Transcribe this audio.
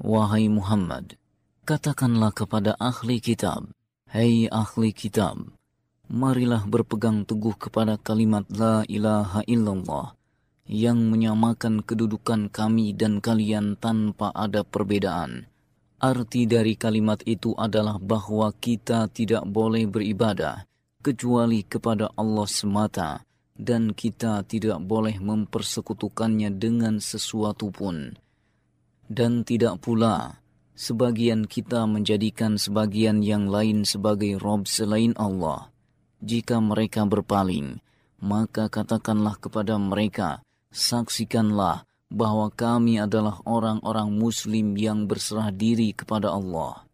Wahai Muhammad, katakanlah kepada ahli kitab, Hai ahli kitab, marilah berpegang teguh kepada kalimat La ilaha illallah yang menyamakan kedudukan kami dan kalian tanpa ada perbedaan. Arti dari kalimat itu adalah bahwa kita tidak boleh beribadah kecuali kepada Allah semata dan kita tidak boleh mempersekutukannya dengan sesuatu pun. Dan tidak pula sebagian kita menjadikan sebagian yang lain sebagai Rob selain Allah. Jika mereka berpaling, maka katakanlah kepada mereka, saksikanlah bahwa kami adalah orang-orang Muslim yang berserah diri kepada Allah.